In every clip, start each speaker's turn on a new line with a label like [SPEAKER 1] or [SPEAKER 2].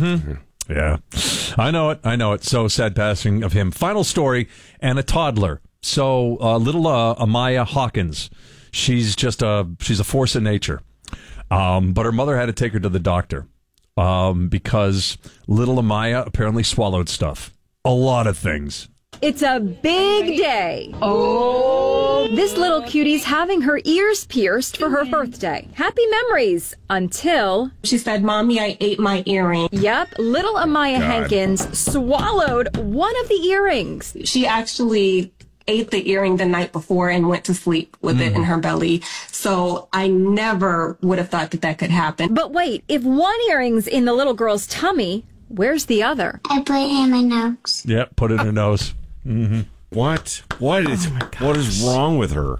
[SPEAKER 1] Yeah, I know it. So sad passing of him. Final story, and a toddler. So little Amaya Hawkins, she's a force of nature. But her mother had to take her to the doctor because little Amaya apparently swallowed stuff. A lot of things.
[SPEAKER 2] It's a big day. Oh. This little cutie's having her ears pierced for her birthday. Happy memories until...
[SPEAKER 3] She said, Mommy, I ate my earring.
[SPEAKER 2] Yep, little Amaya Hankins swallowed one of the earrings.
[SPEAKER 3] She actually ate the earring the night before and went to sleep with it in her belly. So I never would have thought that could happen.
[SPEAKER 2] But wait, if one earring's in the little girl's tummy, where's the other?
[SPEAKER 4] I put it in my nose.
[SPEAKER 1] Yep, put it in her nose. Mm-hmm.
[SPEAKER 5] What is wrong with her?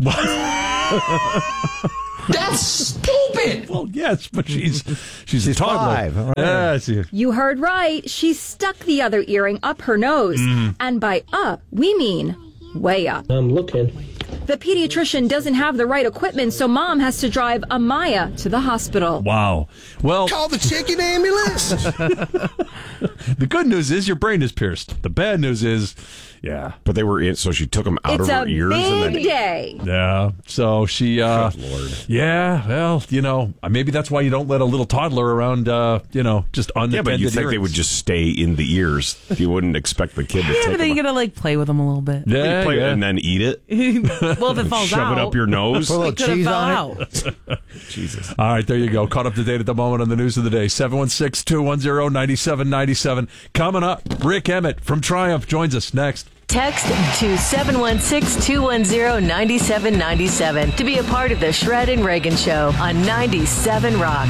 [SPEAKER 6] That's stupid.
[SPEAKER 1] Well, yes, but she's a toddler.
[SPEAKER 7] 5.
[SPEAKER 1] Yes.
[SPEAKER 2] You heard right. She stuck the other earring up her nose. And by up, we mean way up.
[SPEAKER 6] I'm looking.
[SPEAKER 2] The pediatrician doesn't have the right equipment, so Mom has to drive Amaya to the hospital.
[SPEAKER 1] Wow. Well,
[SPEAKER 8] call the chicken ambulance.
[SPEAKER 1] The good news is your brain is pierced. The bad news is, yeah.
[SPEAKER 5] But they were in, so she took them out of her ears.
[SPEAKER 2] It's a
[SPEAKER 5] and then,
[SPEAKER 2] big day.
[SPEAKER 1] Yeah. So she,
[SPEAKER 5] good Lord.
[SPEAKER 1] Yeah, well, maybe that's why you don't let a little toddler around, just unattended.
[SPEAKER 5] Yeah, but you think
[SPEAKER 1] earrings.
[SPEAKER 5] they would just stay in the ears. You wouldn't expect the kid to take
[SPEAKER 9] but then
[SPEAKER 5] them
[SPEAKER 9] you gotta play with them a little bit.
[SPEAKER 1] Yeah,
[SPEAKER 5] and then eat it.
[SPEAKER 9] Well, if it falls
[SPEAKER 5] Shove
[SPEAKER 9] out,
[SPEAKER 5] it up your nose.
[SPEAKER 7] Put a little cheese on
[SPEAKER 9] it.
[SPEAKER 5] Jesus.
[SPEAKER 1] All right, there you go. Caught up to date at the moment on the news of the day. 716-210-9797. Coming up, Rick Emmett from Triumph joins us next.
[SPEAKER 10] Text to 716-210-9797 to be a part of the Shred and Reagan Show on 97 Rock.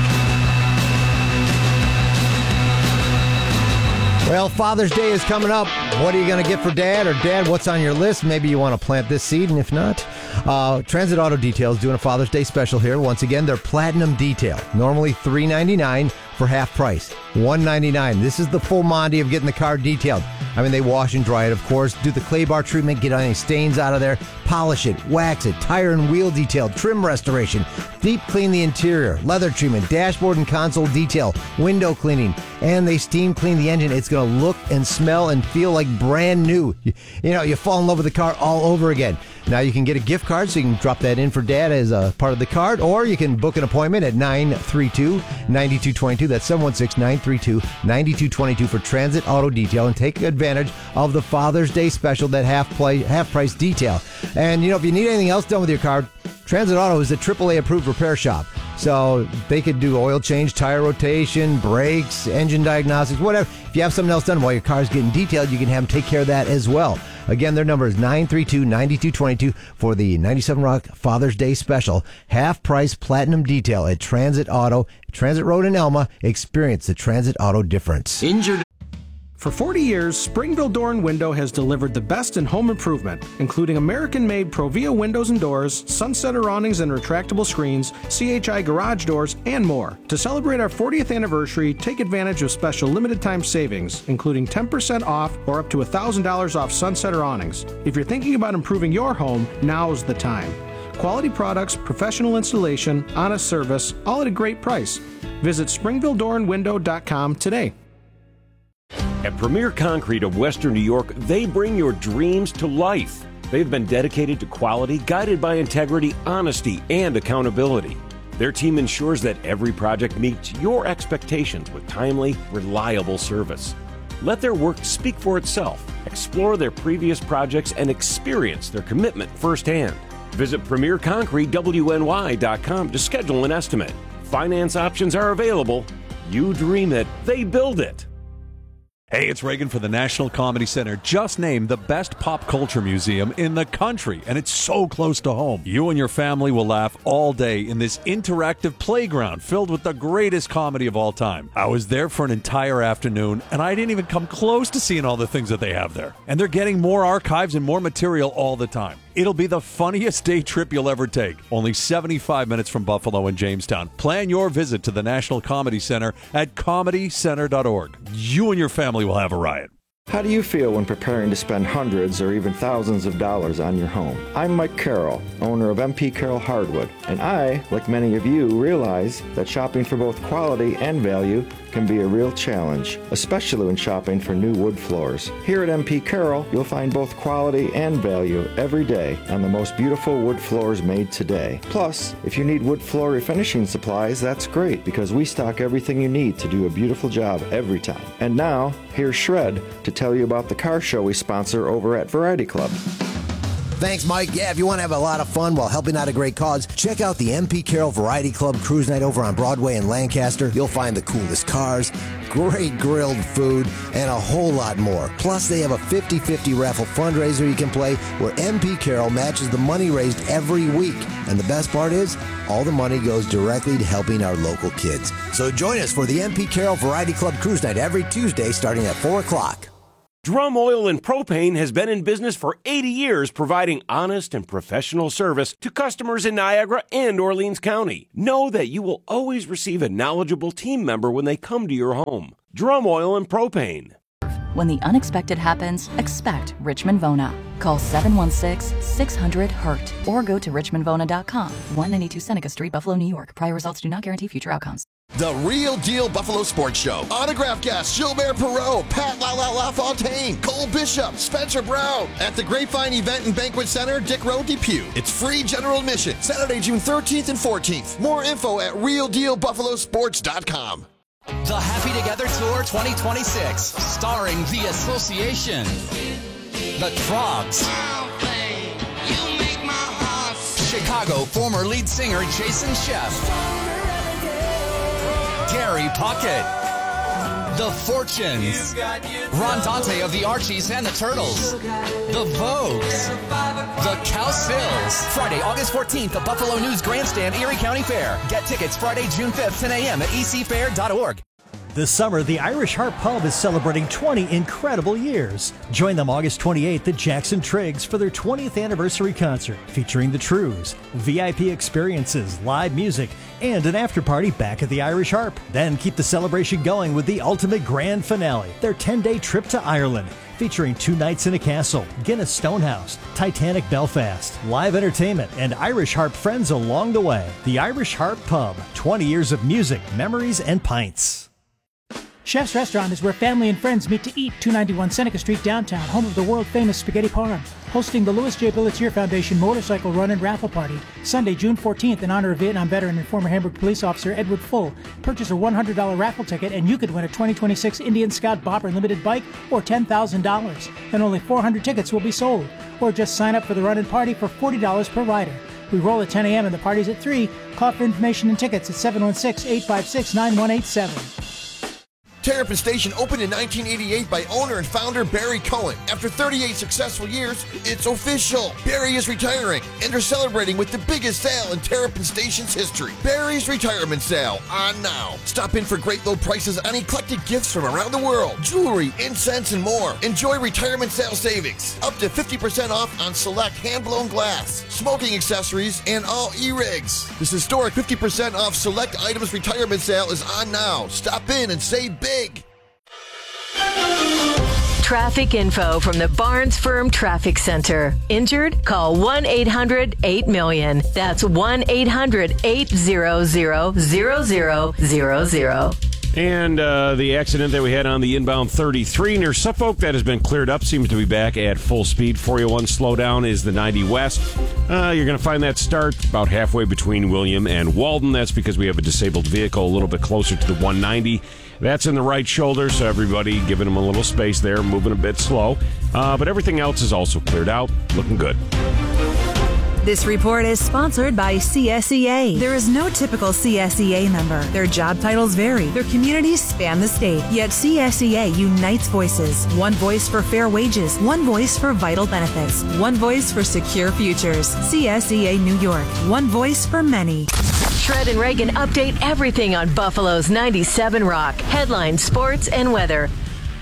[SPEAKER 7] Well, Father's Day is coming up. What are you going to get for Dad? Or Dad, what's on your list? Maybe you want to plant this seed, and if not, Transit Auto Detail is doing a Father's Day special here. Once again, they're Platinum Detail. Normally $399 for half price, $199. This is the full Monty of getting the car detailed. I mean, they wash and dry it, of course, do the clay bar treatment, get any stains out of there, polish it, wax it, tire and wheel detail, trim restoration, deep clean the interior, leather treatment, dashboard and console detail, window cleaning, and they steam clean the engine. It's going to look and smell and feel like brand new. You fall in love with the car all over again. Now you can get a gift card, so you can drop that in for Dad as a part of the card, or you can book an appointment at 932-9222. That's 716-932-9222 for Transit Auto Detail, and take advantage of the Father's Day special, that half price detail. And if you need anything else done with your car, Transit Auto is a AAA approved repair shop. So they could do oil change, tire rotation, brakes, engine diagnostics, whatever. If you have something else done while your car's getting detailed, you can have them take care of that as well. Again, their number is 932-9222 for the 97 Rock Father's Day special. Half price platinum detail at Transit Auto, Transit Road in Elma. Experience the Transit Auto difference.
[SPEAKER 8] Injured. For 40 years, Springville Door and Window has delivered the best in home improvement, including American-made Provia windows and doors, Sunsetter awnings and retractable screens, CHI garage doors, and more. To celebrate our 40th anniversary, take advantage of special limited-time savings, including 10% off or up to $1,000 off Sunsetter awnings. If you're thinking about improving your home, now's the time. Quality products, professional installation, honest service, all at a great price. Visit SpringvilleDoorandWindow.com today.
[SPEAKER 5] At Premier Concrete of Western New York, they bring your dreams to life. They've been dedicated to quality, guided by integrity, honesty, and accountability. Their team ensures that every project meets your expectations with timely, reliable service. Let their work speak for itself. Explore their previous projects and experience their commitment firsthand. Visit PremierConcreteWNY.com to schedule an estimate. Finance options are available. You dream it, they build it.
[SPEAKER 1] Hey, it's Reagan for the National Comedy Center, just named the best pop culture museum in the country, and it's so close to home. You and your family will laugh all day in this interactive playground filled with the greatest comedy of all time. I was there for an entire afternoon, and I didn't even come close to seeing all the things that they have there. And they're getting more archives and more material all the time. It'll be the funniest day trip you'll ever take. Only 75 minutes from Buffalo and Jamestown. Plan your visit to the National Comedy Center at comedycenter.org. You and your family will have a riot.
[SPEAKER 11] How do you feel when preparing to spend hundreds or even thousands of dollars on your home? I'm Mike Carroll, owner of MP Carroll Hardwood, and I, like many of you, realize that shopping for both quality and value can be a real challenge, especially when shopping for new wood floors. Here at MP Carroll, you'll find both quality and value every day on the most beautiful wood floors made today. Plus, if you need wood floor refinishing supplies, that's great because we stock everything you need to do a beautiful job every time. And now, here's Shred to tell you about the car show we sponsor over at Variety Club.
[SPEAKER 7] Thanks, Mike. Yeah, if you want to have a lot of fun while helping out a great cause, check out the MP Carroll Variety Club Cruise Night over on Broadway in Lancaster. You'll find the coolest cars, great grilled food, and a whole lot more. Plus, they have a 50-50 raffle fundraiser you can play where MP Carroll matches the money raised every week. And the best part is, all the money goes directly to helping our local kids. So join us for the MP Carroll Variety Club Cruise Night every Tuesday starting at 4 o'clock.
[SPEAKER 5] Drum Oil and Propane has been in business for 80 years, providing honest and professional service to customers in Niagara and Orleans County. Know that you will always receive a knowledgeable team member when they come to your home. Drum Oil and Propane.
[SPEAKER 4] When the unexpected happens, expect Richmond Vona. Call 716-600-HURT or go to richmondvona.com. 192 Seneca Street, Buffalo, New York. Prior results do not guarantee future outcomes.
[SPEAKER 6] The Real Deal Buffalo Sports Show. Autograph guests Gilbert Perreault, Pat LaFontaine, Cole Bishop, Spencer Brown. At the Grapevine Event and Banquet Center, Dick Road, Depew. It's free general admission. Saturday, June 13th and 14th. More info at RealDealBuffaloSports.com.
[SPEAKER 12] The Happy Together Tour 2026, starring The Association, The Troggs, Chicago former lead singer Jason Sheff, Gary Puckett, The Fortunes, Ron Dante of the Archies and the Turtles, The Vogues, The Cowsills. Friday, August 14th, the Buffalo News Grandstand, Erie County Fair. Get tickets Friday, June 5th, 10 a.m. at ecfair.org.
[SPEAKER 13] This summer, the Irish Harp Pub is celebrating 20 incredible years. Join them August 28th at Jackson Triggs for their 20th anniversary concert featuring the Trues, VIP experiences, live music, and an after-party back at the Irish Harp. Then keep the celebration going with the ultimate grand finale, their 10-day trip to Ireland, featuring 2 nights in a castle, Guinness Stonehouse, Titanic Belfast, live entertainment, and Irish Harp friends along the way. The Irish Harp Pub, 20 years of music, memories, and pints.
[SPEAKER 14] Chef's Restaurant is where family and friends meet to eat. 291 Seneca Street downtown, home of the world-famous Spaghetti Parm. Hosting the Louis J. Billetier Foundation Motorcycle Run and Raffle Party. Sunday, June 14th, in honor of Vietnam veteran and former Hamburg police officer Edward Full. Purchase a $100 raffle ticket and you could win a 2026 Indian Scout Bopper Limited bike or $10,000. And only 400 tickets will be sold. Or just sign up for the run and party for $40 per rider. We roll at 10 a.m. and the party's at 3. Call for information and tickets at 716-856-9187.
[SPEAKER 6] Terrapin Station opened in 1988 by owner and founder Barry Cohen. After 38 successful years, it's official. Barry is retiring, and they're celebrating with the biggest sale in Terrapin Station's history. Barry's Retirement Sale, on now. Stop in for great low prices on eclectic gifts from around the world, jewelry, incense, and more. Enjoy retirement sale savings. Up to 50% off on select hand-blown glass, smoking accessories, and all e-rigs. This historic 50% off select items retirement sale is on now. Stop in and save big.
[SPEAKER 10] Traffic info from the Barnes Firm Traffic Center. Injured? Call 1-800-8-MILLION. That's 1-800-800-0000.
[SPEAKER 5] And the accident that we had on the inbound 33 near Suffolk, that has been cleared up, seems to be back at full speed. 401 slowdown is the 90 West. You're going to find that start about halfway between William and Walden. That's because we have a disabled vehicle a little bit closer to the 190. That's in the right shoulder, so everybody giving them a little space there, moving a bit slow. But everything else is also cleared out, looking good.
[SPEAKER 15] This report is sponsored by CSEA. There is no typical CSEA member. Their job titles vary. Their communities span the state. Yet CSEA unites voices. One voice for fair wages. One voice for vital benefits. One voice for secure futures. CSEA New York. One voice for many.
[SPEAKER 10] Shred and Reagan update everything on Buffalo's 97 Rock. Headlines, sports, and weather.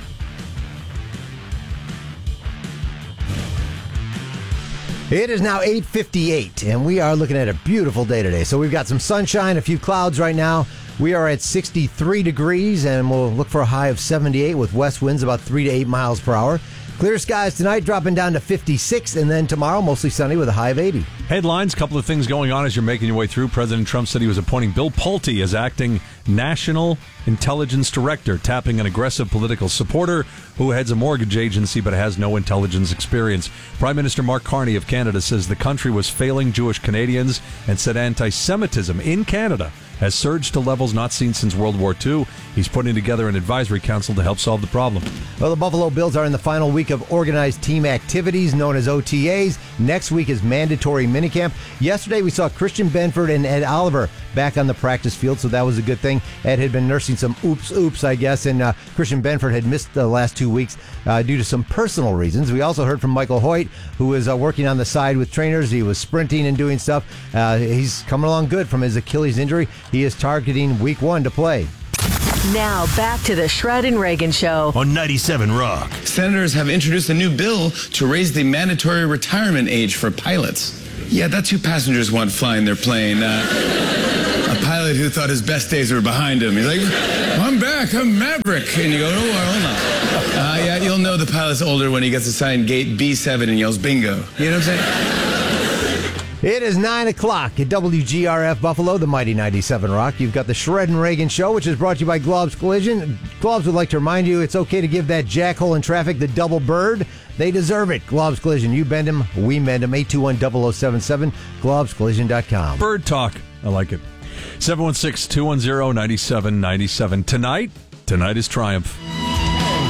[SPEAKER 7] It is now 8:58, and we are looking at a beautiful day today. So we've got some sunshine, a few clouds right now. We are at 63 degrees, and we'll look for a high of 78 with west winds about 3 to 8 miles per hour. Clear skies tonight, dropping down to 56, and then tomorrow, mostly sunny with a high of 80.
[SPEAKER 1] Headlines, couple of things going on as you're making your way through. President Trump said he was appointing Bill Pulte as acting National Intelligence Director, tapping an aggressive political supporter who heads a mortgage agency but has no intelligence experience. Prime Minister Mark Carney of Canada says the country was failing Jewish Canadians and said anti-Semitism in Canada has surged to levels not seen since World War II. He's putting together an advisory council to help solve the problem.
[SPEAKER 7] Well, the Buffalo Bills are in the final week of organized team activities known as OTAs. Next week is mandatory minicamp. Yesterday we saw Christian Benford and Ed Oliver back on the practice field, so that was a good thing. Ed had been nursing some oops, I guess, and Christian Benford had missed the last 2 weeks due to some personal reasons. We also heard from Michael Hoyt, who was working on the side with trainers. He was sprinting and doing stuff. He's coming along good from his Achilles injury. He is targeting week 1 to play.
[SPEAKER 10] Now back to the Shred and Reagan Show
[SPEAKER 16] on 97 Rock. Senators have introduced a new bill to raise the mandatory retirement age for pilots. Yeah, that's who passengers want flying their plane. A pilot who thought his best days were behind him. He's like, I'm back, I'm Maverick. And you go, oh, hold on. Yeah, you'll know the pilot's older when he gets assigned gate B7 and yells bingo. You know what I'm saying?
[SPEAKER 7] It is 9 o'clock at WGRF Buffalo, the mighty 97 Rock. You've got the Shred and Reagan Show, which is brought to you by Glob's Collision. Glob's would like to remind you it's okay to give that jackhole in traffic the double bird. They deserve it. Glob's Collision. You bend them, we mend them. 821-0077, globscollision.com.
[SPEAKER 1] Bird talk. I like it. 716-210-9797. Tonight is Triumph.